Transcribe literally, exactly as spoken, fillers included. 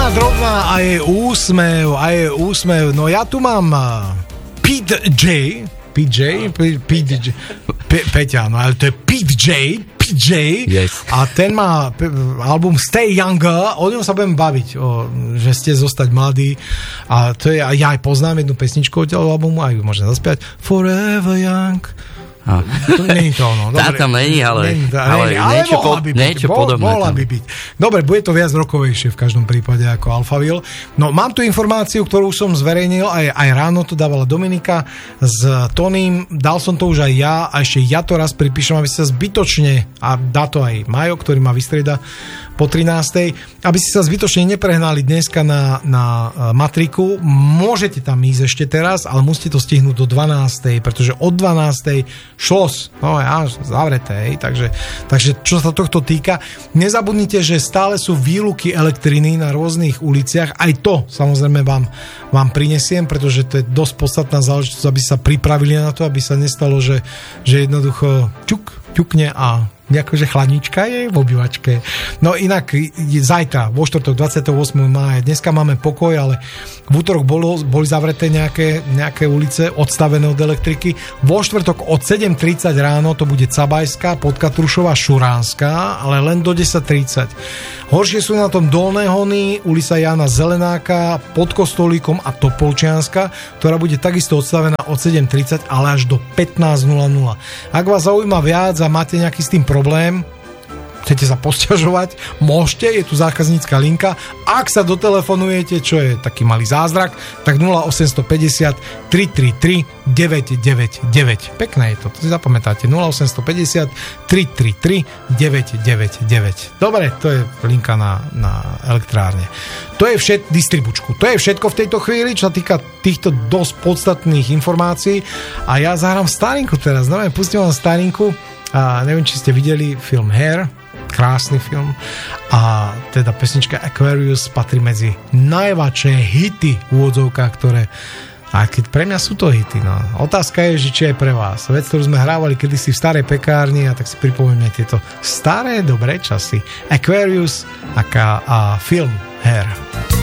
Drobná a je úsmev, a je úsmev. No ja tu mám Pete J. Pete J? Pete J. Peťa, no ale to je Pete J. Pete J. Yes. A ten má album Stay Younger. O ňom sa budem baviť, o, že ste zostať mladí. A to je, ja aj poznám jednu pesničku od toho albumu, aj ju môžem zaspiať. Forever Young. A. To nie je to ono. Tá tam není, ale, není, ale, ale niečo, po, by byť, niečo bol, podobné. Mohla by byť. Dobre, bude to viac rokovejšie v každom prípade ako Alphaville. No mám tu informáciu, ktorú som zverejnil, aj, aj ráno to dávala Dominika s Tonym, dal som to už aj ja a ešte ja to raz pripíšem, aby sa zbytočne, a dá to aj Majo, ktorý ma vystrieda po trinástej, aby ste sa zbytočne neprehnali dneska na, na matriku. Môžete tam ísť ešte teraz, ale musíte to stihnúť do dvanástej, pretože od dvanástej šlos, no ja, zavreté, hej, takže, takže čo sa tohto týka, nezabudnite, že stále sú výluky elektriny na rôznych uliciach, aj to samozrejme vám, vám prinesiem, pretože to je dosť podstatná záležitosť, aby sa pripravili na to, aby sa nestalo, že, že jednoducho ťuk, ťukne a akože chladnička je v obývačke. No inak zajtra, vo štvrtok dvadsiateho ôsmeho mája, dneska máme pokoj, ale v útorok bolo, boli zavreté nejaké, nejaké ulice odstavené od elektriky. Vo štvrtok od sedem tridsať ráno to bude Cabajská, Podkatrušová, Šuránska, ale len do desať tridsať. Horšie sú na tom Dolné Hony, ulica Jána Zelenáka, pod Kostolíkom a Topolčianska, ktorá bude takisto odstavená od sedem tridsať, ale až do pätnásť nula nula. Ak vás zaujíma viac a máte nejaký s tým problém, chcete sa posťažovať, môžete, je tu zákaznícka linka. Ak sa dotelefonujete, čo je taký malý zázrak, tak nula osem päť nula tri tri tri deväť deväť deväť. Pekné je to, to si zapamätáte. nula osem päť nula tri tri tri deväť deväť deväť. Dobre, to je linka na, na elektrárne. To je všetko, distribučku. To je všetko v tejto chvíli, čo sa týka týchto dosť podstatných informácií. A ja zahrám starinku teraz. No, pustím vám starinku. A neviem, či ste videli film Hair, krásny film, a teda pesnička Aquarius patrí medzi najväčšie hity v úvodzovkách, ktoré, a keď pre mňa sú to hity, no. Otázka je, že či aj pre vás. Vec, ktorú sme hrávali kedysi v starej pekárni, a tak si pripomíname tieto staré dobré časy. Aquarius a, a film Hair.